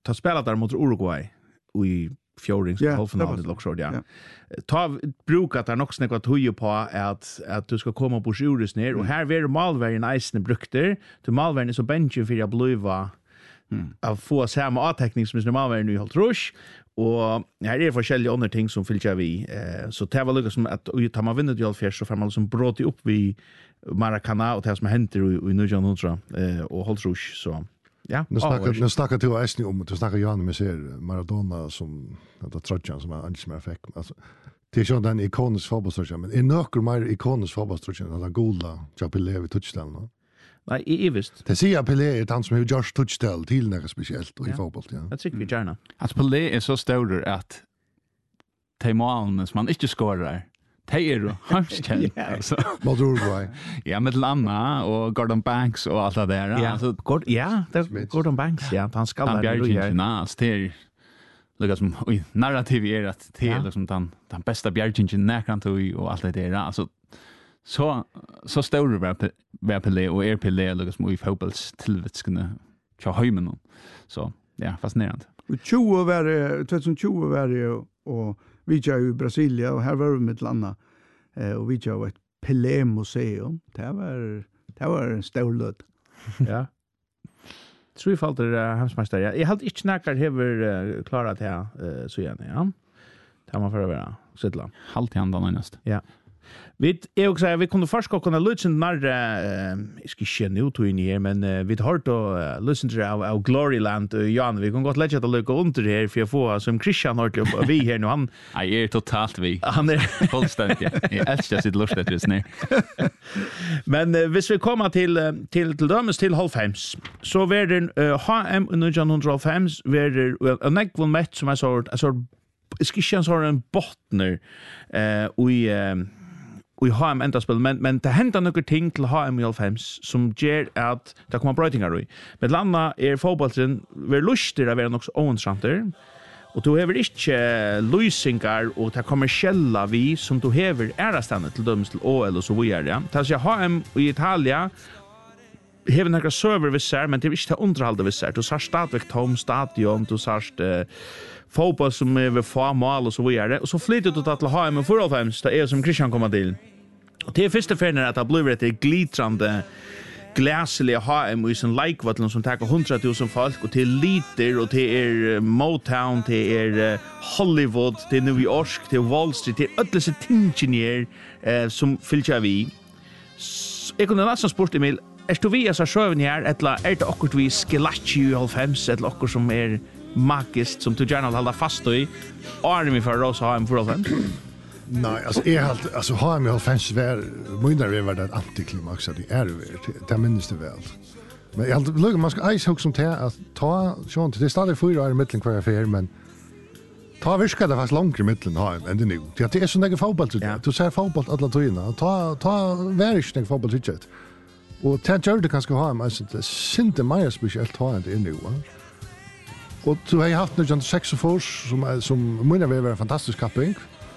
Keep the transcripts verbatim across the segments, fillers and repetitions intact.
ta spelat där mot Uruguay och i fjordings Ja, halvfinalen i också ja. ja. Ta brukat där nog snäcka att höja på att att du ska komma på sjurus ner och här är Malvern isen brukter till Malvern är så benchen för jag bluva mm. att få samma avtäckning som är Malvern nu helt rush och här är forskjellige andra ting som fyller vi eh, så det var lika som att tar man vinner till fjärs så får man som brott upp vi Maracana och det som händer i nittonhundra eh och helt rush så ja, nu snackar nu snackar du Eisne om du snackar Johan med ser Maradona som att trotjan som han inte mer fick alltså det är ju den ikonisk fotbollstrotjan men är några mer ikonisk fotbollstrotjan den goda Pelé vid touchdown. Nej, i visst. Det ser Pelé är han som har gjort touchdown till något speciellt i fotboll ja. Jag tycker vi gärna. Att Pelé är så stor att Taiwan som man inte skorar. Det är ju hemskt alltså. Mot Uruguay. Ja, med Anna och Gordon Banks och allt det där. Ja, alltså God, ja, det är Gordon Banks, ja, han ska han bjärgingen nas till liksom oj narrativ är att till ja. liksom den den bästa bjärgingen näkan till och allt det där. Alltså så så stor var var Pelé och är Pelé liksom i fotbolls tillväxtskne tja höjmen. Så ja, fascinerande. Och tjugo var det tjugohundratjugo var det och vi var i Brasilia och här var vi med landa eh och vi var ett Pelé museum. Det var det var en stor låt. Ja. Tror jag falter uh, hemsmästare. Jag hade inte snackar hever uh, klarat det uh, så gärna, ja. Det man för att vara sittla. Halt i handen näst. Ja. Vi är också vi kunde först kunna lyssna när eh ska inte nu to in här men uh, vi har då uh, lyssna till av, av Gloryland uh, Jan vi kan gott lägga det lucka under här för jag får som Christian har vi här nu han jag är totalt vi. Han är fullständigt. Jag älskar sitt lust att lyssna. Men uh, hvis vi kommer till uh, till till dömes till halvfems så var det uh, H M nittonhundrafem var det en ekval match som jag sa alltså Skishan har en bottner eh och i uh, vi har en enda spel, men, men det händer några ting til H M i halvfem som gjør at det kommer brøytingar i. Men landa er fotbollen ver lustig å være nok så ointeressanter, og du hever ikke løysingar og det kommersiella vi som du hever ærastandet til dømes til Å L og så videre. Ja. Det er så H M i Italia hever noen servervisser, men det er ikke til underholdet visser. Du ser stadigvæk tom stadion, du ser uh, fotboll som är ved få mål och så vidare. Och så flyttar du till H M i halvfem, det är som Christian kommer till. Och det är första färden att det blir ett glitrande gläsliga H M i sin likevattlen som tar hundratusen folk och till liter och till är Motown, till är Hollywood, till New York, till Wall Street, till alla dessa tingen eh, som fyller vi. Jag kunde nästan spurt Emil, är du via så sjövn här eller är det akkurat vi skelatchi i halvfem eller akkurat som är magiskt som du gärna hålla fast i är vi för Rosa H M för halvfem? Nej, alltså är helt alltså H M i halvfem var mindre var det antiklimax att det är det det minns det väl. Men jag look man ska ice hook som te att ta sånt det startar fyra år i mitten kvar för men ta viska det fast långt i mitten H M än det nu. Det är så mycket fotboll du ser fotboll alla tiden. Ta ta värre fotboll tycker och ta gör det kanske H M alltså det synte mer speciellt H M det är nu. Och du har haft något sex och fors som som menar vi var en fantastisk kapping.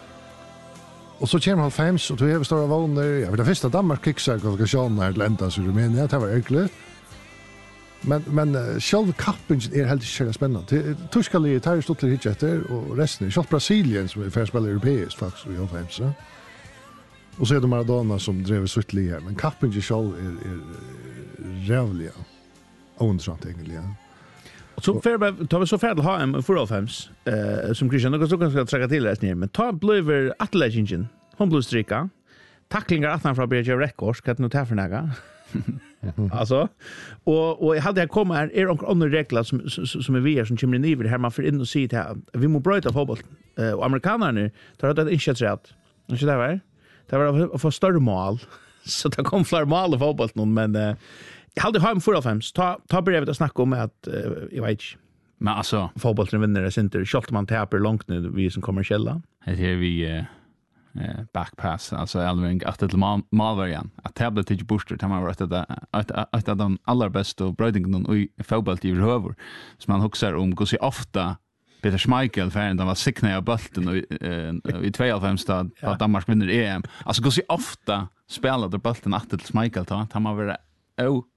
Och så kommer halvfem och du har stora våner. Jag vet det första Danmark kicksar kvalifikation när Atlanta så Rumänien det var äckligt. Men men själva kappingen är helt schysst spännande. Tyskland tar ju stort lite efter och resten är Brasilien som är för spelare europeiskt faktiskt i halvfem så. Och så är det Maradona som drev sitt lig här men kappingen själv är är rävliga. Ointressant egentligen. Så för tar vi så färd ha en för halvfem eh som Christian något så kan jag träcka till resten men ta bliver atlegingen hon blir strika tacklingar att från Berger Records kan nu ta för några alltså och och jag hade jag komma här är några andra regler som som är vi som kommer in i det här man för in och se det här vi måste bryta fotboll eh och amerikanerna tar det initiativ rätt inte det var det var för större mål så det kom fler mål i fotboll men eh jag hade hem för halvfem ta ta brevet att snacka om att uh, jag vet inte men alltså fotbollen vinner det inte Schaltman tappar långt nu vi som kommersiella här är vi uh, uh, backpass alltså Elving att det Malvern att tablet till booster tar man rätt att att att de allra bästa brödingen i fotboll i över så man huxar om hur så ofta Peter Schmeichel för han var sickna av bollen i i tjugohundrafem stad att Danmark vinner E M alltså hur så ofta spelar de bollen att till Schmeichel ta han var oh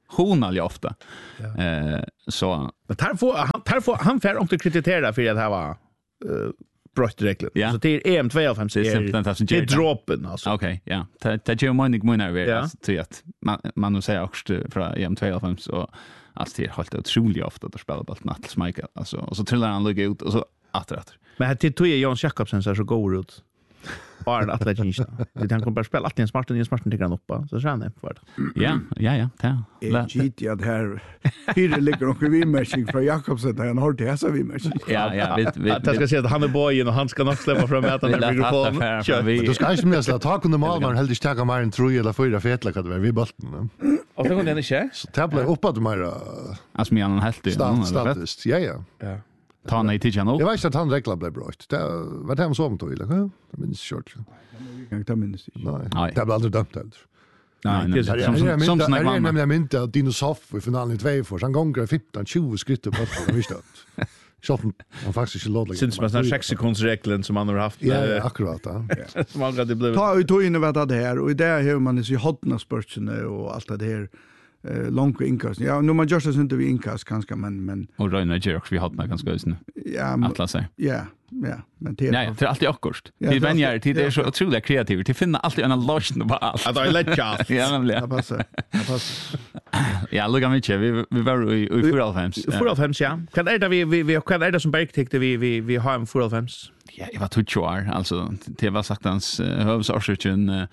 honal ofta. Ja. Eh så men tar får han tar får han får inte kritisera för att det här var uh, brott regler. Ja. Så till E M tjugohundrafem så är det droppen alltså. Okej, ja. Det det gör man inte menar vi Ja. alltså till att man man nu säger också från E M tjugohundrafem så alltså det är helt otroligt ofta att spela bollen Nattles Michael alltså och så trillar han lugga ut och så åter åter. Men här till tog Jans Jakobsen så går ut. Bara att lägga in. Det han kommer bara spela alltid en smart och en smart tycker han uppa så känner för det. Ja, ja, ja, ja. Jag gitt att här fyra ligger och vi matching från Jakobsen där han har det så vi matching. Ja, ja, vi vi Jag ska säga att han är boyen och han ska nog släppa fram att han är mikrofon. Du ska inte mest att ta kunde mal man helst ta mer än tre eller fyra fetla kan det vara vi bollen. Och det kunde han inte. Så tabla upp att mer alltså med han helt statist. Ja ja. Ja. Ta nej till channel. Jag vet att han reglar blev bra. Det var det han som tog eller? Det minns short. Jag tar minst. Nej. Det blev aldrig dömt heller. Nej, nej. Som som som snackar man. Nämligen mynta att dinosaur i finalen i två för han gånger femton tjugo skritt på det visst det. Så han faktiskt inte låter. Syns man sån sex sekunds regeln som man har haft. Ja, akkurat ja. Som man hade blivit. Ta ut in vad det här och i det har man ju hotna spursen och allt det här. Eh långt inkast. Ja, nu man just inte vi inkast kanske men men och Röna Jerk vi hade ganska ösn. Ja, Atlas säger. Ja, ja, men det Nej, det är alltid akkurat. Det vänjer till det är så otroligt kreativt. Det finner alltid en lösning på allt. Att jag lätt chat. Ja, nämligen. det passar. Det passar. Ja, lugga mig vi vi var i i fyrtiofem. fyrtiofem ja. Kan är det vi vi vi kan är det som bergtäckte vi vi vi har en fyrtiofem. Ja, jag var tjugo år alltså det var sagt hans hövdsorgen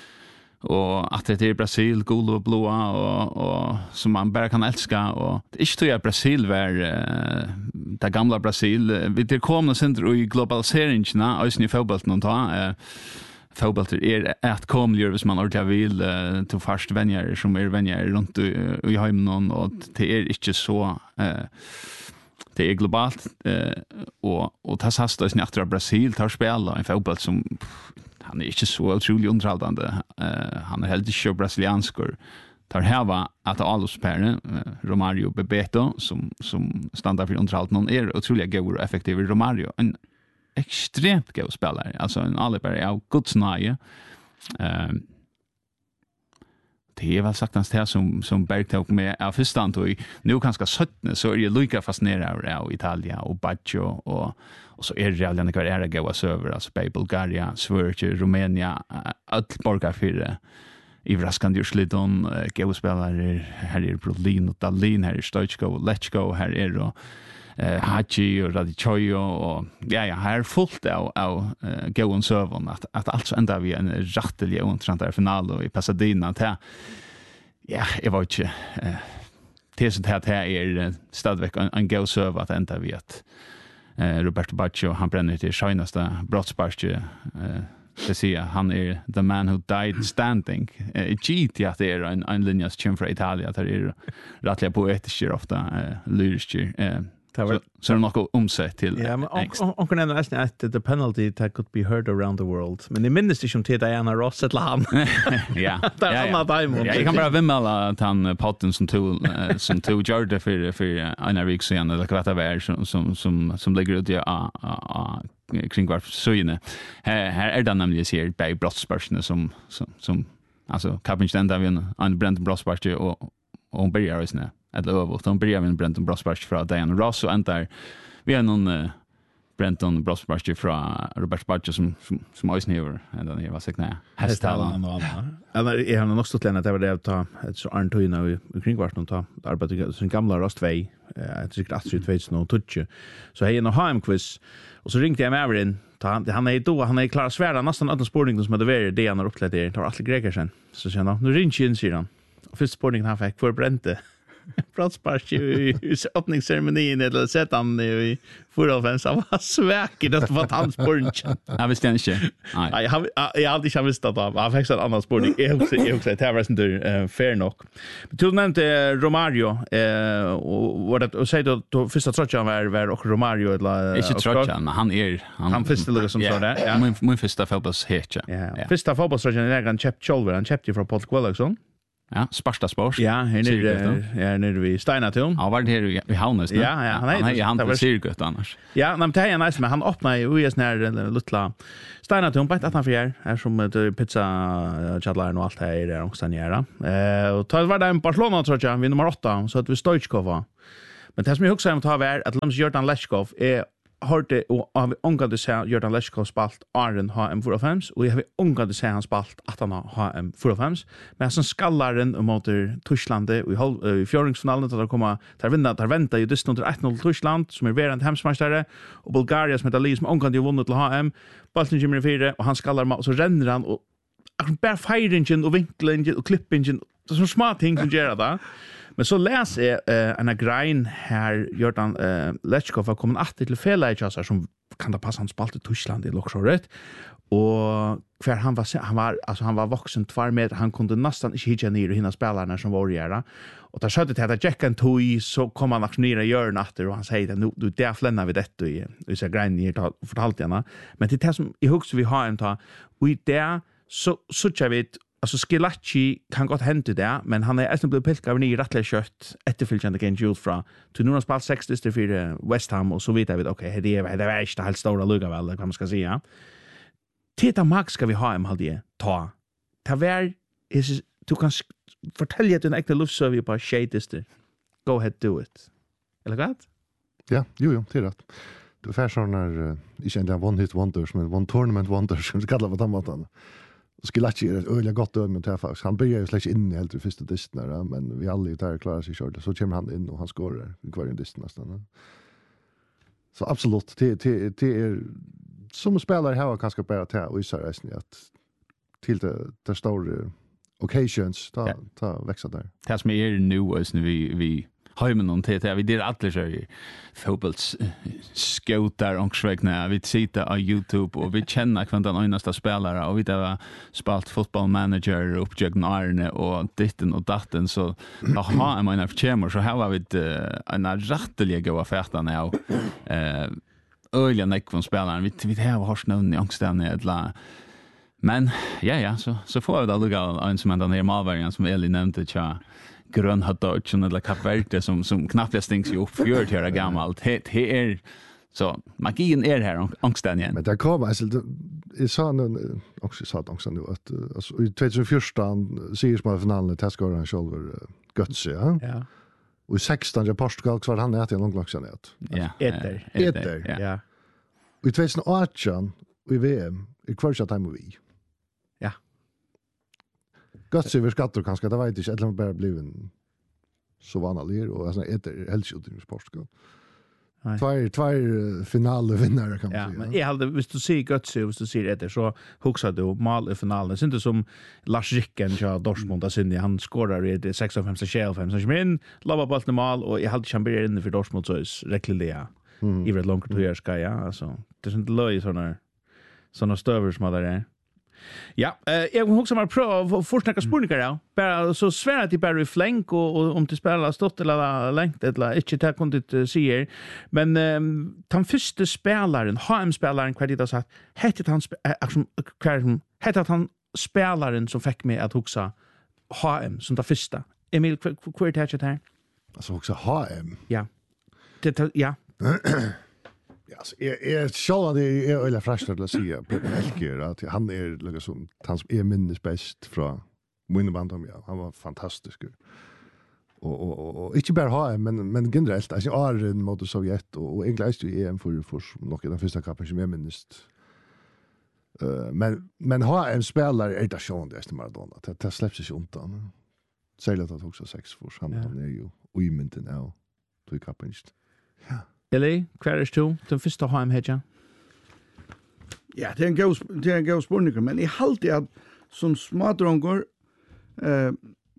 och att det är Brasil gul och blåa och och som man bara kan älska och det är inte tror jag Brasil var uh, det gamla Brasil vi det kommer sen i globaliseringen och i fotbollen och ta uh, fotbollen är att kommer hvis man ordentligt vill uh, till fast vänner som är vänner runt i, i hemmen och det är inte så uh, det är globalt uh, och och tas hastas efter Brasil tar spela en fotboll som pff, han är inte så otroligt underhållande. Uh, han är helt inte brasilianskor. Tar här var att alla spelare uh, Romario Bebeto som som standard för underhållande är otroligt god och effektiv. Romario en extremt god spelare. Alltså en alldeles av gudsnäge. Eh det är väl sagt hans här som som Bergtog med av förstand och nu kanske sjutton så är det lika fascinerande av Italien och Baggio och och så är det redan några era goda server alltså på Bulgarien, Sverige, Rumänien, allt borgar för det. I Vraskand Jurslidon, goda spelare här är Brolin och Dalin här är Stoichko, Lechko här är då eh Hachi och Radichoyo och ja ja här fullt av av uh, goda servern att att alltså ända vi en rättelig och intressant final och i Pasadena till ja jag var inte eh det så här här är stadväck en, en god server att ända vi att eh Roberto Baggio han bränner till senaste brottsparske eh det ser han är the man who died standing. Eh G T att det är en en linjas chim från Italien där är rättliga poetiska ofta eh lyriska eh Så, så är det något omsett till ja, men och kan ändå nästan att the penalty that could be heard around the world. Men det minns det som till Diana Ross ett land. Ja. Det är såna diamond. Jag kan bara vimmela att han potten som tog som tog Jordan för för en week sen eller vad det var som som som som ligger ut ja ja kring vart söjne. Här här är det nämligen ser på brottspersoner som som som alltså Captain Stenda vi en Brent Brottsperson och och börjar ju snä eller över de börjar med Brenton Brosbach från Diana Ross och äntar vi har någon uh, Brenton Brosbach från Robert Baggio som som som är snäver och den är vad sagt nej hästtalan och annat. Eller är han också ställt att det var det att ta ett så Arntoina i kring vart de ta arbete sin gamla Rost två eh det tycker att det två snå touch så hej en H M quiz och så ringde jag med Everin ta han han är då han är klar svärda nästan alla spårningen som hade varit det han har upplevt det tar alla grejer sen så sen nu ringer in sidan först spårningen han fick för Brente Brottspark i öppningsceremonin eller sett han i fyrtiofem så var sväkigt att få hans sporten. Jag visste inte. Nej, jag har jag alltid har visst att han fick en annan sporting. Jag också jag också det var inte fair nog. Men du nämnde Romario eh och vad det och säger då första trotjan var var och Romario eller inte trotjan, han är han han första lugg som så där. Ja. Min min första fotbolls heter. Ja. Första fotbollstrotjan är han köpt Cholver, han köpte från Paul Quellison. Ja, Sparsta Sport. Ja, här nere är nere vid Steinaton. Ja, var det här vi Havnes nu? Ja, ja, han är han är han på cirkus annars. Ja, men det är nice men han öppnar ju ju sån här lilla Steinaton på ett annat fjärr här som det pizza chatlar och allt här är också nära. Eh och tar var det en Barcelona tror jag, vi nummer åtta så att vi Stoichkova. Men det som jag också har ta var att Lams Jordan Lechkov är hörde och av ångade sig Jordan Lechkov spalt Arden H M fyra fem och jag har ångade sig han spalt att han har H M fyra fem men sen skallaren mot Tyskland i i fjärdingsfinalen där komma där vinna där väntar ju just under ett noll Tyskland som är värande hemsmästare och Bulgarien som medalj som ångade ju vunnit till H M bollen kommer fyra och han skallar så ränner han och bara firingen och vinkeln och klippingen så små ting som gör det. Men så läs är uh, en grein här Jordan uh, Lechkov har kommit att till fellägger som kan det passa han spalt i Tyskland i Lokshoret och för han var han var alltså han var vuxen två meter han kunde nästan inte hitta ner hinna spelarna som var göra och där skötte det att Jack and Toy så kom han att ner i hörnet och han säger nu du där flänar vi detta i i så grein ner fortalt gärna men det är som i hooks vi har en ta och där så så jag vet alltså Skilacci kan gott hända det men han är nästan blivit pilkad av ny rättligt kött efterföljande gen Jules fra till nu har spelat sex distrikt för West Ham och så vidare vid okej det är det är inte helt stora lugga väl vad man ska säga. Titta Max ska vi ha en halvdje ta. Ta vär is du kan fortälja din äkta luftservice på shade district. Go ahead do it. Eller vad? Ja, jo jo, det är rätt. Du får såna uh, inte en one hit wonders men one tournament wonders som det kallar vad de Skilacci är ett öliga gott öm med faktiskt. Han börjar ju släcka in i helt första disten men vi alla där klarar sig själva. Så kommer han in och han skårar i kvar en disten nästan. Så absolut det det det är som spelare här har kanske bara ta och så resten att till det där stora occasions ta ta växa där. Det som är nu är vi vi har ju någon till vi det alla så ju fotbolls scoutar och svegna vi sitter på YouTube och vi känner kvant den enaste spelare och vi där spalt fotboll manager och Jörgen Arne och ditten och datten så aha jag menar för chamber så här var vi en rättliga goda affärta nu eh öliga näck från spelaren vi vi har har snön i angsten eller men ja ja så så får vi då lugga en som den här Malvarian som Eli nämnde tja grön hotdog eller kapverte som som knappt stängs ju upp för att göra gammalt det det är så magin är här angsten igen men där kommer alltså är så en också så att också nu att alltså i tjugohundrafjorton ser man finalen till skårar han själv Götze ja Ja. Och i sexton i Portugal så var han ätit en lång laxanät. ja Etter. Etter. Ja. Och i tjugohundraarton i V M i kvartsat time vi. Ja. Götze vi skatter kanske det vet inte eller bara blev en så vanlig och alltså Etter helst i Portugal. Två två finalvinnare kan man Ja, säga. men jag hade visst du ser Götze och du ser det så huxar du mål i finalen. Det är inte som Lars Ricken ja Dortmund där sen han skorar i det sex av fem så själv fem så men lova bollen mål och jag hade champion inne för Dortmund så är reklilia. I vet långt till ska ja alltså. Det är inte löj såna såna stöver som där är. Ja, eh jag vill också mal prova att forsnacka spurningar då. Bara så svära till Barry Flank och, och om till spela stått eller längt eller inte ta kontot uh, säger. Men um, den första spelaren, H M-spelaren kvar dit har sagt, hette han som kvar hette han spelaren som fick mig att huxa H M som det första. Emil kvar det här. Alltså också H M. Ja. Det ja. Ja, så är är själva det är eller frastar att säga på Elker att han är liksom han som är minst bäst från Winnebandom ja han var fantastisk och och och, och inte bara ha men men generellt alltså är en mot Sovjet och, och egentligen är E M för för nog den första kappen som är minst uh, men men ha en spelare är det sjön det är Maradona det, det släpps sig undan säger att också sex för han ja. Han är ju oimenten nu till kappen ja. Eller kvar är det den första H M-hedja? Ja, det är en god, det är en god spurning, men jag alltid att som smådrongar eh,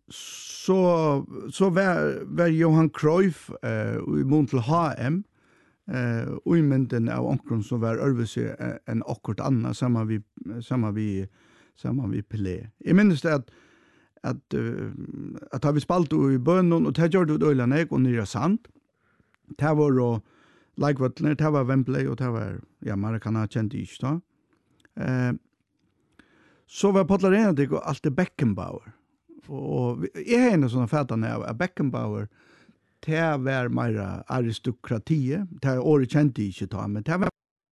så, så var, var Johan Cruyff eh, i mån till H M eh, och i mynden av onkron som var örvelse en okkort annan samma vi, samma vi, samma vi Pelé. Jag minns det att att, uh, att har vi spalt i bönnen och det gjorde det öjlan och nyra sand. Det var då Likevattner, det var Wembley och det var, ja, Maracana kände inte då. Eh, så var Pottlarena det och allt det Beckenbauer. och jag har en sån fätan av Beckenbauer. Det var mer aristokrati. Det är året kände inte ta, men det var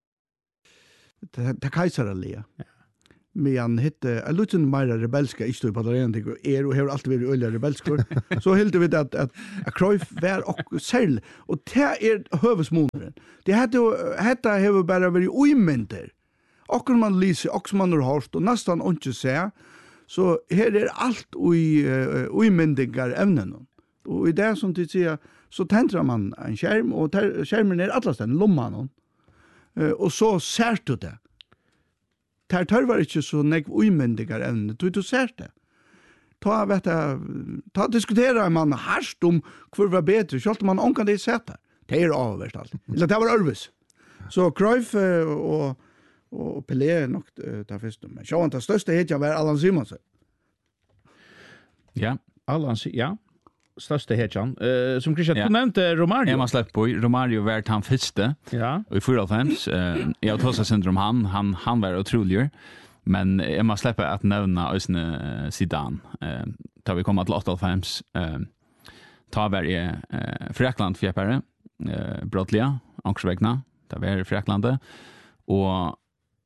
det kejsarliga. Ja. Men han hette en liten mer rebelska istod på det rent er och har alltid varit öliga rebelskor. Så helt vi att att Cruyff var och sel och det är hövsmonen. Det hade hette har bara varit oimenter. Och man lyser också man har hört och nästan inte se. Så här är allt i oimendingar ämnen. Och i det som du säger så tänder man en skärm och ter, skärmen är alla ställen lomman. Uh, och så ser du det. Det tar var inte så nek oimändigar ämne. Du du ser det. Ta vet jag, ta diskutera man harst om hur var bättre. Så man onkan det sätta. Det är avvärst allt. Eller det var Elvis. Så Cruyff uh, och och Pelé nog uh, ta först. Men så inte största heter var Allan Simonsen. Ja, Allan ja. Största hetjan. Uh, som Christian ja. nämnde Romario. Jag måste släppa på Romario var han första. Ja. Och i fyrtiofem uh, jag tar sig syndrom han han han var otrolig. Men jag måste släppa att nämna Özne Zidane. Uh, tar vi komma till åttiofem uh, tar vi uh, Frakland fjäpare uh, brotliga anksvägna. Tar vi Frakland och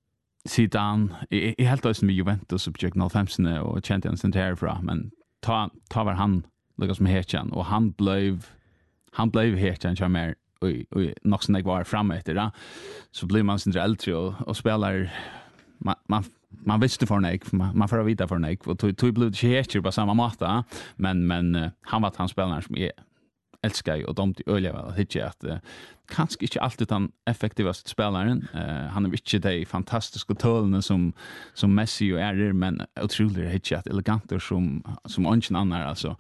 Zidane i helt Özne med Juventus och noll fem och Champions League fra men ta ta var han Lucas som hetjan och han blev han blev hetjan som mer och och nog så var framme efter det så blir man sin äldre och, och spelar man man man visste för nej man, man får vita för nej och tog tog blev det hetjan på samma måte men men uh, han var han spelaren som är älskar och de öliga väl hitje att uh, kanske inte alltid den effektivaste spelaren uh, han är inte det fantastiska tölnen som som Messi och är men otroligt hitje att eleganter som som ingen annan alltså.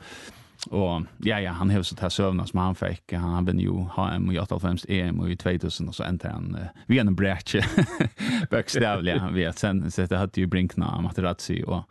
Och ja ja han har så här sövna som han fick han har väl ju H M och åttiofem E M och i tvåtusen och så äntar han uh, vi en bräche bokstavligen vi att sen så det hade ju Brinkna Materazzi och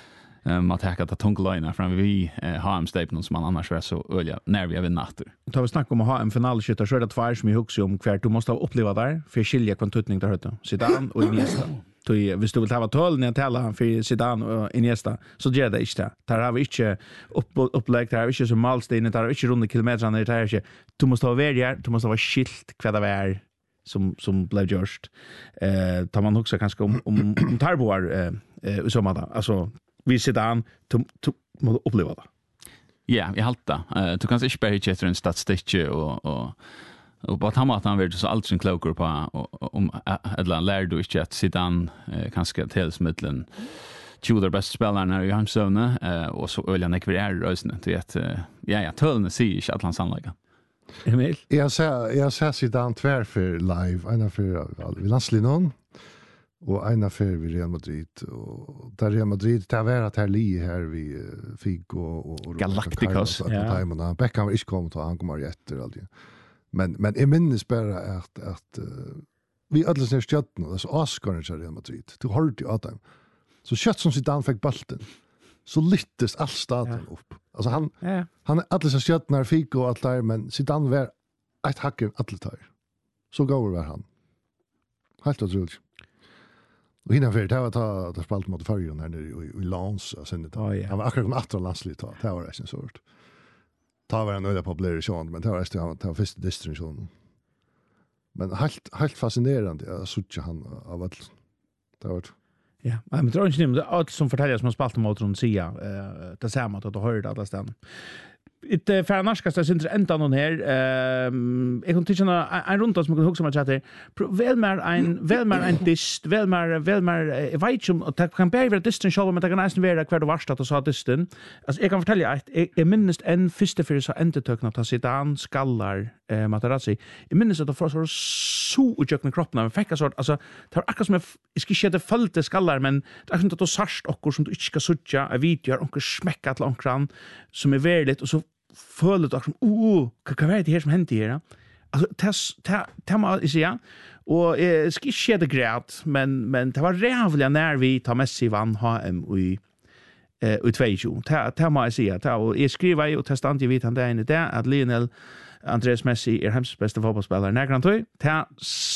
um, att hacka ta tunglina från vi uh, H M stapen som man annars var så öliga när vi är vid natten. Tar vi snack om att ha en finalskyttar så är det två som i huxi om kvar du måste ha uppleva där för skilja kontutning där hette Zidane och Iniesta. Tui hvis du vil hava tøll ned til han for Zidane og Iniesta, så gjør det ikke det. Der har vi ikke opplegg, der har vi ikke som malstein, der har vi ikke runde kilometrene, der har vi ikke. Du måste ha vært her, du måste ha skilt hva det er som, som ble gjørst. Eh, tar man også kanskje om, om, om tarboer eh, eh, som da. Altså, vi Zidane, du, du må oppleve det. Ja, jeg halte det. Uh, du kan ikke bare ikke etter en statistikk og... og Och på att han att han vill så allt sin klokar på om eller lär du inte att Zidane eh, kanske tillsmittlen tjuder bäst spelarna i hans zone eh, och så öliga när vi är rösna du vet eh, ja ja tölne ser inte att han sannolikt. Emil jag ser jag ser Zidane tvär för live ena för vi landslinon och ena för vi Real Madrid och där Real Madrid det var att här li här vi fick och och Galacticos att timen där Beckham är inte kommit och han kommer jätter alltid. Men men jag minns bara att att uh, vi alla ser stjärnorna alltså Oscar i Real Madrid. Du hörde ju att dem. Så kött som Zidane fick bollen. Så lyttes all staden ja. upp. Alltså han ja. han är alla ser stjärnorna fick och allt där men Zidane var ett hacker alla där. Så går var han. Helt otroligt. Och innan för det var ta det spalt mot Färjön här nere i, i Lans och sen det. Oh, ja. Han var akkurat åtta landsligt ta. Det var det en sort. Ta var en öde population men det var det han ta första distribution. Men helt helt fascinerande att se han av allt. Det var ja, men tror inte det allt som fortäljer som har spalt mot runt sia eh det samma att du hörde alla stan. It för annars det syns ända någon här ehm jag kan tycka en runt som kan huxa med chatter väl mer en väl mer en dist väl mer väl mer jag vet inte att kan bli över distance show men det kan nästan vara kvar det varst att så distance alltså jag kan fortälja att jag minns en första för så inte tökna att Zidane skallar eh Materazzi jag minns att det var så så utjökna kroppen men fick så alltså det var akkurat som jag ska inte fallte skallar men det är inte att då sarst och som du inte ska söka av video och smäcka till ankran som är väldigt och så føler du som, oh, hva kan være det her som hender her? Altså, det må jeg si, ja. Og jeg skal ikke skje det greit, men, men det var rævlig nær vi tar Messi vann H M i, eh, i tjugo. Det må jeg si, ja. Og jeg skriver jo, og testant jeg vidt han det ene det, at Lionel Andres Messi er hans beste fotballspiller. Nærkant høy, det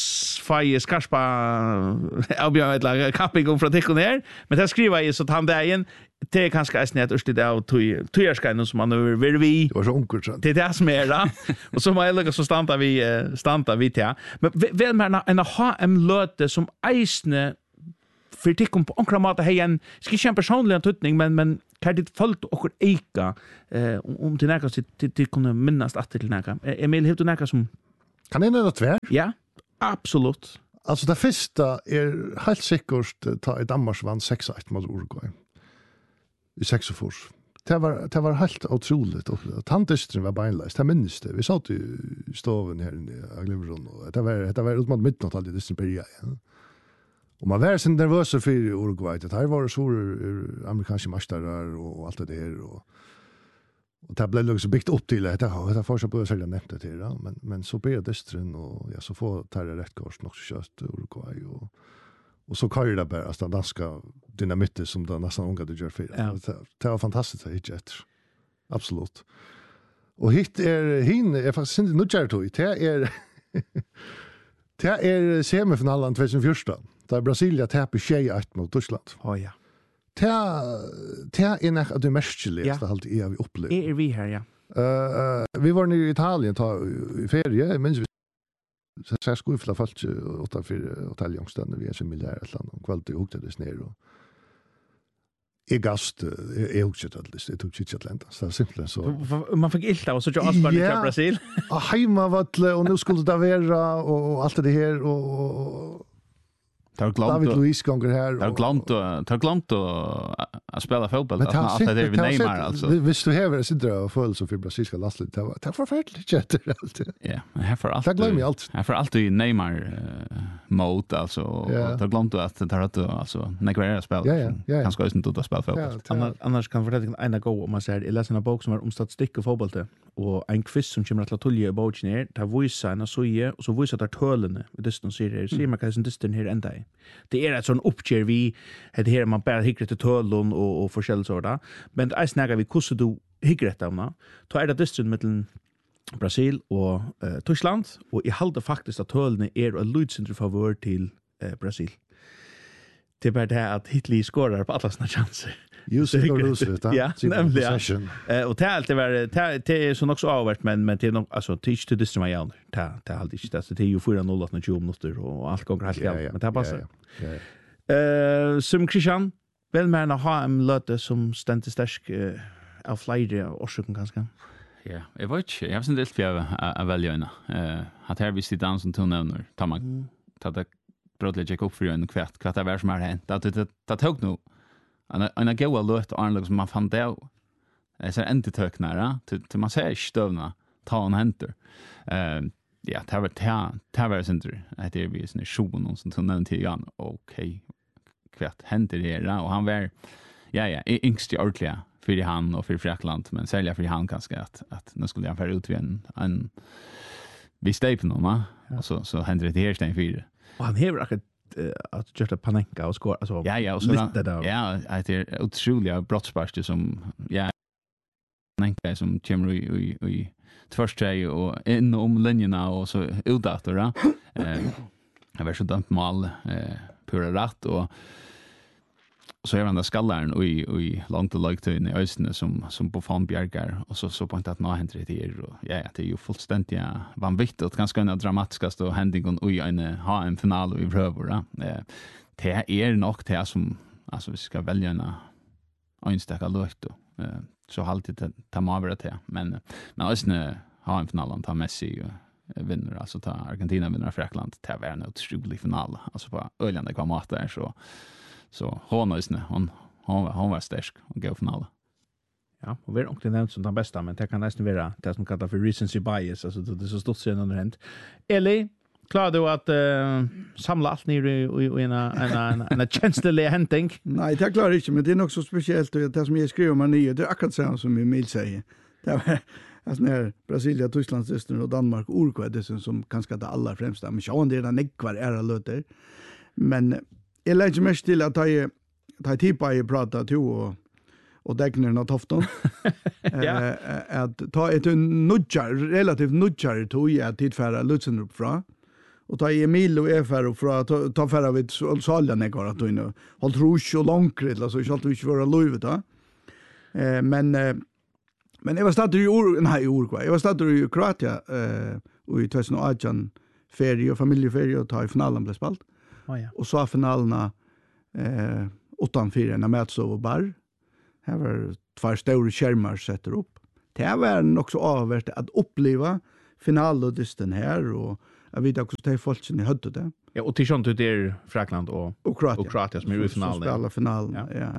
fai skarpa avbjørn eller kapping om fra tikkene her, men det skriver jeg så at han dagen, det er kanskje eisen et urslit av tøyerskene som han er ved vi. Det var så onker, sånn. Det er det som er da. Og så må jeg lukke så stanta vi, stanta vi til. Men vel med en H M-løte som eisne for tikkum på onkra måte hei en, skal ikke en personlig tøtning, men, men hva er det følt okkur eika eh, om til nækka til kunne minnast atter til nækka? Emil, hevde du nækka som... Kan jeg nevne tvær? Ja, absolutt. Altså, det første er helt sikkert ta i Danmark vann seks ett mot Uruguay. I seksogfors. Det var, det var helt utroligt. Tandistren var beinleis, det minnes det. Vi satt i stoven her i Aglivron, og det var, det var ut mot midnatt all i distren perioden. Ja. Og man var sin nervøs for Uruguay. Det her var så amerikanske masterar og alt det der, og Og det ble liksom byggt opp til det. Det har fortsatt på å selge nevnt det til, ja. men, men så blir det distren, og ja, så får det rett kors nok så kjøtt Uruguay, og, og så kører det bare, altså den danska dynamitte som det nesten unga du gjør for. Ja. Det, det var fantastisk, det ikke etter. Absolutt. Og hit er, hin er faktisk ikke nødgjert tog, det er, det er semifinalen tjugo fjorton, der Brasilia taper tjej ett mot Tyskland. Å oh, ja. Det er nok av det merkeligste Ja. alt jeg har opplevd. Er vi her, ja. Uh, uh, vi var nere i Italien ta, i ferie, jeg minns vi så jeg skulle fylla folk utanfor hotelljongsstønne, vi er så miljær et eller annet, kvalitet og hukte det ned, og jeg gast, jeg hukte ikke til det, jeg tok ikke til det, så det er simpelthen så. Man fikk ilta, og så ikke avsparnet Ja. til Brasil. Og heimavatle, og nå skulle det være, og, og alt det her, og, og Det har glömt David att Luiz gånger här. det har glömt att det har glömt att att spela fotboll Men att allt det där vi Neymar alltså. Hvis du har sitter och følelse för brasilska landslaget, det var det var förfärligt jätte allt. Ja, men här för allt. Det glömmer jag allt. Här för allt i Neymar uh, mode alltså och Ja. det har glömt att det har att alltså Neymar spelar. Ja, ja, ja, ja. Han ska ju inte spela fotboll. Ja, det- Annars, annars kan fortelle en av gå om man ser, jeg leser en bok som er om statistikk og fotballte, og en quiz som kommer til å tulle i boken her, der viser en av søye, og så viser der tølene, og det som sier her, sier man hva som dysten her enda i. Det er et sånn oppgjør vi, det her man bare hikker til tølen og, og forskjellige sånne, men jeg snakker vi hvordan du hikker etter om det, så er det dysten mellom Brasil og uh, Tyskland, og jeg halder faktisk at tølene er en lydsindre favør til uh, Brasil. Det er bare det at Hitler skårer på alle sånne chanser. Just och Roosevelt, Ja, nämligen. Ja. Possession. Eh och det är alltid var det det är så också avvärt men men det är nog alltså teach to this my own. Det det är alltid inte det är ju fyra noll åt tjugo minuter och allt går helt Ja, galt ja, men det passar. ja, ja, ja. Eh som Christian väl med att ha en löte som ständigt stark eh, av flera årsöken ganska. Ja, jag vet inte. Jag har sen delt för att välja en. Eh att här vi sitter dans som tonner. Ta man ta det brodligt check upp för en kvart. Kvart är som är hänt. Det det det tog nu. En en goda låt Arnold som man fann det. Jag ser inte töknare till till man ser stövna ta en händer. Eh ja, det var det det var center. Att det är en show någon som tonner till igen. Okej. Kvart händer det och han var ja ja, yngst i ordentliga för han och för Frakland men sälja för han kanske att att nu skulle han få ut vid en en vi steg på någon och så så händer det här sten fyra. Och han har akkurat uh, att göra Panenka och skåra alltså. Ja ja och så lite där. ja, det är otroligt brottsparster som ja Panenka som kommer i i i första och in om linjerna och så utåt då. Eh det var så dömt mål eh pura rätt och så är han där skallaren och i och i långt och långt in i östne som som på fan bjärgar och så så på att nå händer det här och ja det är ju fullständigt ja, vanvittigt ganska en dramatiskaste och händingen och i en ha en final i röver eh det är nog det som alltså vi ska välja en enstaka låt då eh så alltid det ta över det men men östne ha en final ta Messi och vinner alltså ta Argentina vinner Frakland det var en otrolig final alltså på öljande kvamat där så så hon är snä hon hon hon var stark och gå final. Ja, och vi är också nämnt som den bästa men det kan nästan vara det som kallas för recency bias alltså det är så stort sen under hänt. Eli klarar du att uh, samla allt ner i, i, i en en en en känslig händning? Nej, det klarar jag inte, men det är nog så speciellt och det som jag skriver om nio, det är akkurat så som Emil säger. Det var alltså när Brasilia, Tyskland, Östern och Danmark Uruguay det som kanske det allra främsta. Men sjön det är den ekvar era löter. Men jag lägger mest till att jag ta tippa i prata to och och däcknerna tofton. Ja. Eh att ta ett nudjar relativt nudjar to i att tillfära Lutzenrup fra. och ta Emil och Efar och för att ta förra vid Saljan jag går att nu håll trus och långkrit alltså jag alltid inte vara lövet då. Eh men eh, men jag var stad i Ur nej Uruguay. Jag var stad i Kroatien eh och i tjugoarton ferie och familjeferie och ta i finalen blev spalt. Oh, ja. Och så finalerna eh åtta fyra när möts över bar. Här var två stora skärmar sätter upp. Det var nog så avvärt att uppleva finalodisten här och jag vet också att det är folk som hade det. Ja, och till sånt ut är Frakland och, och Kroatien. Och Kroatien som är i finalen. Som spelar finalen, ja. ja.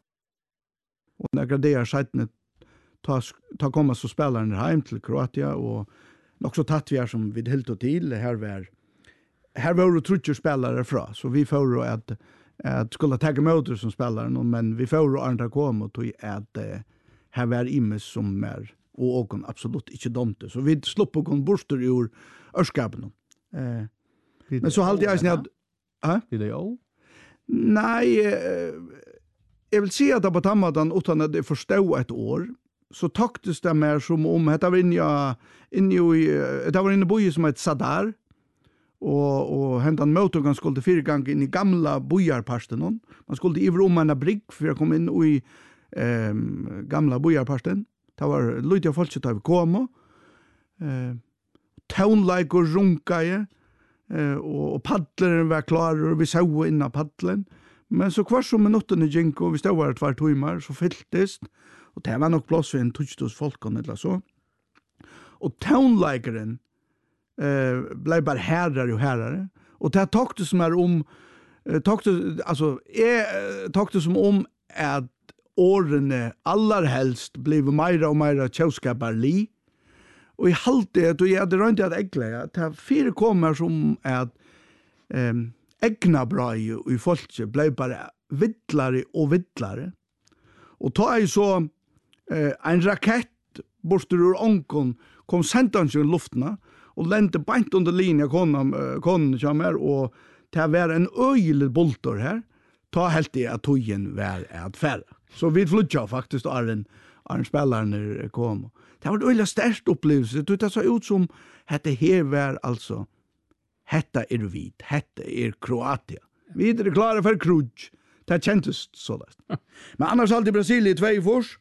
Och när det är sajten ta, ta komma så spelar den hem till Kroatien och också tatt vi är som vid helt och till. Här var, här var det trutcher spelare fra, så vi får att att skulle ta emot som spelare, men vi får andra komma och tog att eh, här var Immes som är och åkon absolut inte domte. Så vi slopp och kom bort ur örskapen. Eh, men så halde jag snart ja? Det är ju. Nej, eh, jag vill se att det på tammadan utan att det förstå ett år så taktes det mer som om det var inne inne i det var inne boje som ett Sadar och och hentan motorn skulle fyra gånger in i gamla bojarparsten. Man skulle i rum en brigg för att komma in i ehm gamla bojarparsten. Det var lite folk som tog komma. Eh town like och runka eh och, och paddlaren var klar och vi såg inna paddeln. Men så kvar som minuterna gick och vi stod var två timmar så fylltes och det var nog plats för en tustos folk eller så. Och townlikeren eh blev bara härare och härare och det talkte som är om eh, talkte alltså är talkte som om att årene allra blev mera och mera tjauskaparli och i halte att jag hade rönt att ägla att det fyra kommer som att ehm ägna bra i, i folket blev bara vittlare och vittlare. Och ta är så eh, en rakett bort ur onkon kom sentan i luften och lände bant under linjen konan konan kommer och det var en öjlig boltor här. Ta helt det att tojen var att färra. Så vi flutja faktiskt och Arlen Arlen spelaren kom. Det var en öjlig störst upplevelse. Det så ut som att det här var alltså hetta er vid, hetta er Kroatia. Vi är klara för krudj. Det kändes så där. Men annars alltid Brasilien två i fors.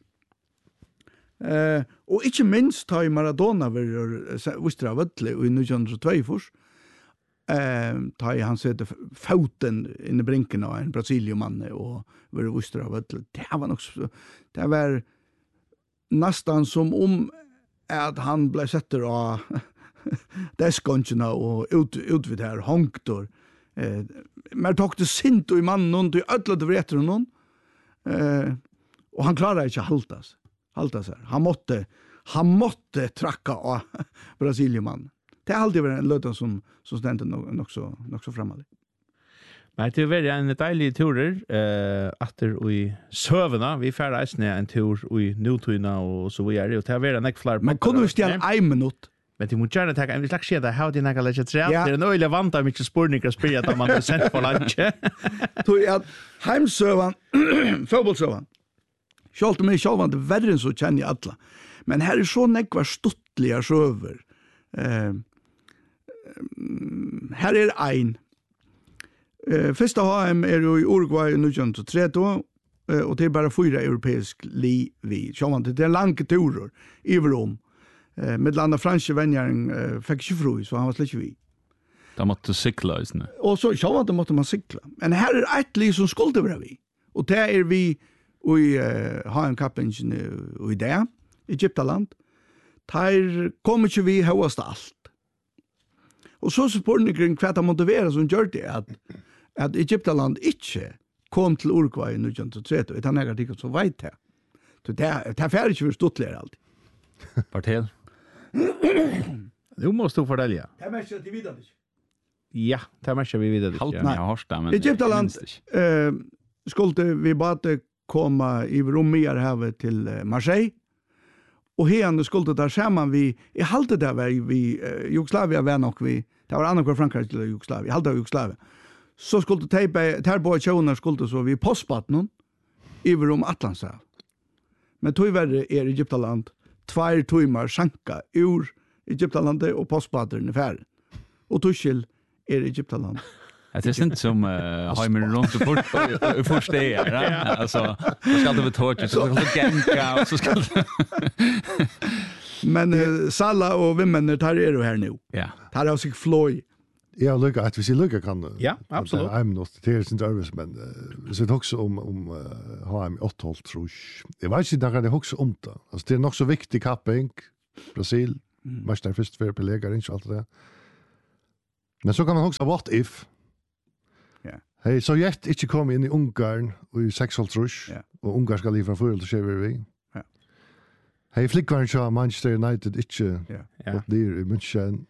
Eh, och inte minst tar Maradona var vistra vattle i nittonhundratvå i fors. Eh, tar han sätter foten in i brinken av en Brasiliaman och var vistra vattle. Det var också det var nästan som om att han blev sätter av deskoncherna och ut ut vid här honktor. Eh men tog det sint och i mannen och ödlade vet du någon. Eh och han klarade inte haltas. Haltas här. Han måste han måste tracka av Brasiliaman. Det har alltid varit en löta som som stände nog också nog så framåt. Men det var en deilig turer eh efter i Sövna. Vi färdades ner en tur i Nutuna och så vidare och det var en ekflar. Men kunde du ställa en minut? Men det måste gärna ta en slags skeda how did naga lägga tre. Ja. Det är en öjlig vanta mycket spårningar spela att man har sett på lunch. Tog jag heimsövan fotbollsövan. Skalt mig själv det värre så känner jag alla. Men här är så nekvar stuttliga söver. Eh här är en eh första H M är i Uruguay nittonhundratrettio eh, och det är bara fyra europeisk li vi. Själv det är långa turer i Rom. Eh, med landa franska vänjaren eh, fick inte fru så han var släck vi. De måste cykla just nu. Och så själva då måste man cykla. Men här är ett liv som skulle vara vi. Och där är vi i uh, H M Cupen i det, Egyptaland. Där kommer inte vi högast allt. Och så spårningen kring vad det motiverar som gör det att, att Egyptaland inte kom till Uruguay i nittonhundratrettio. Utan jag tycker så vet det. Så det är färdigt för stuttligare alltid. Partel. Du måste fortälja. Det är mest att det vidare. Ja, det måste vi vidare. Halt mig har det men Egyptaland eh skulle vi bara komma i Romia här till Marseille. Och här skulle där samman vi i halte där vi vi uh, Jugoslavia var nog vi. Det var andra Frankrike till Jugoslavia. Halte Jugoslavia. Så skulle det tejpa där på tjonar skulle så vi postpat någon i Rom Atlantshav. Men tog var är Egyptaland två timmar sanka ur Egyptaland och postpattern i färd. Och tuschel är Egyptaland. Det är inte som Heimer runt och fort och först det är alltså så ska det vara torrt så ska det gänga och så ska Men uh, Salla och Vimmenner tar är du här nu. Ja. Tar har sig floj. Ja, lukka att vi ser lukka kan. Ja, absolut. I'm not det är inte övrigt men vi ser också om om H M åtta tror jag. Jag vet inte när det också om det. Alltså det är nog så viktig kapping. Brasil, matchen först för belägare inte allt det. Men så kan man också what if. Ja. Hej, så jet inte kom in i Ungarn och i sex trusch Ja. och Ungarn ska livra för till vi. Ja. Hej, flickvarn så Manchester United inte. Ja. Ja. Och det är München.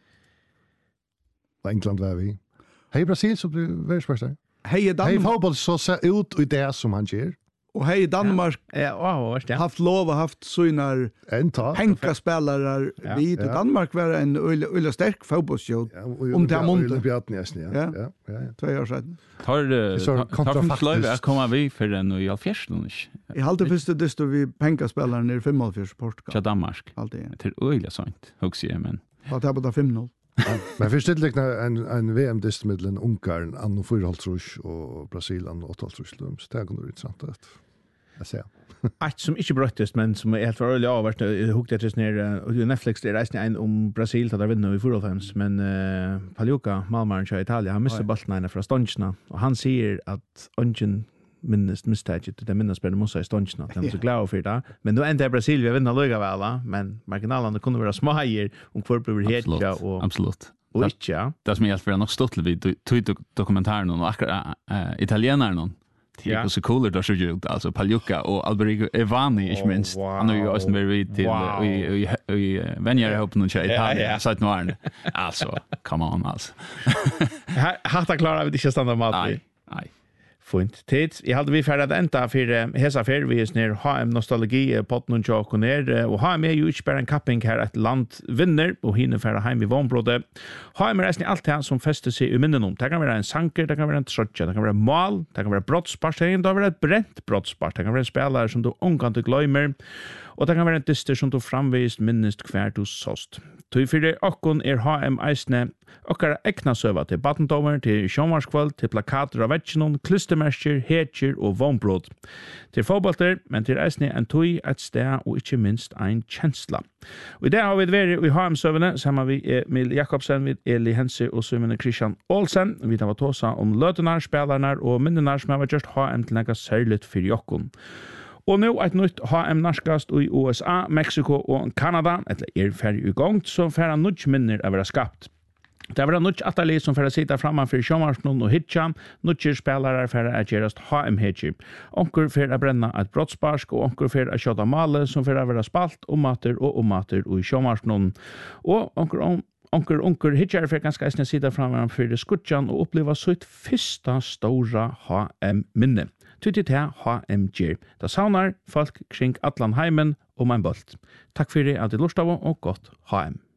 England var vi. Hej, Brasil så blir världsmästare. Hej Hej, Danmark fotboll så ser ut i det som han gör. och hej Danmark Ja, åh, ja. haft lov och haft såna En tag. penka spelare Ja. vid Ja. Danmark var en ölla stark fotbollsjö Ja, och- om det är och- måndag. och Bjartne, ja. Ja, Ja. ja, ja. ja. två år sedan. Tar så tar kontrafaktiskt. kontrafaktiskt att komma vi för den och i fjärde I halde första desto vi penka spelare ner femton för Portugal. till Danmark. Alltid. Till öliga sånt också men Vad tar på det fem noll. Men först det liknar en en V M-dist mellan Ungarn anno fyra trusch och Brasil anno åtta trusch. Så det kan det intressant att jag ser. Ett som inte bröttest, men som är helt för öliga avvart. Jag hukte etter ner, och Netflix det reisende en om Brasil, där vinner i fyrtiofem, men uh, Paljuka, Malmaren i Italien, han missar bollen ena fra ståndsna, og han sier at ungen minnes misstaget, det minnes bare mossa i ståndsna, de er så glad for det. Men nu enda Brasil, vi vinner løyga vel, men marginalene kunne være smager om hvor blir hetja og, absolut. og ikke, ja. Det som helt för nog stått vid tog dokumentären och akkurat italienaren Det Ja. är så coolt det så ut alltså Paljuka och Alberico Evani Oh, inte minst. wow. Han har ju också varit till Wow. i i i vänjer ihop någon tjej Ja, Italien ja. så att nu är det. Alltså come on alltså. Hatta klarar vi inte stanna mat. Nej, nej. Fint. Tid. Jeg hadde vi ferdig enda for hesa fer, vi er nær H M Nostalgi på noen tjokk og ned, og H M er jo ikke bare en kapping her et land vinner, og henne ferdig heim i vannbrådet. H M er resten i alt det som fester seg i minnen om. Det kan være en sanker, det kan være en trotja, det kan være mal, det kan være brottspart, det kan være et brent brottspart, det kan være en spelare som du omkant gløymer, og det kan være en dyster som du framvist minnest hver du såst. Tøy fyrir okkon er H M eisne okkara ekna søva til badendommer, til sjånvarskvöld, til plakater av vetsjenon, klistermersker, hetjer og vannbrod. Til fotballter, men til eisne en tøy, et sted og ikke minst ein kjensla. Og i det har vi vært i H M-søvene, sammen med Emil Jakobsen, med Eli Hense og Søvene Christian Olsen. Vi har vært tåsa om løtenar, spelarnar og minnenar som har vært just H M til nekka særligt fyrir okkon. Og nå et nytt H M-narskast i U S A, Mexico og Kanada, eller er ferdig i gang, så fer han nødt minner av å være skapt. Det var nødt atali som fer å sitte framme for sjåmarsnoen og hitja, nødt spelare fer å gjerast H M-hitjer. Onker fer å brenne et brottsparsk, og onker fer å kjøta male som fer å være spalt, ommater og ommater og i sjåmarsnoen. Og onker om Onker onker hitjar fer ganske eisne sida fram for skutjan og oppleva sitt fyrsta stora H M-minne. Tutti til H M G. Da saunar folk kring Atlan heimen og mein bolt. Takk fyrir at du lurte av og godt H M.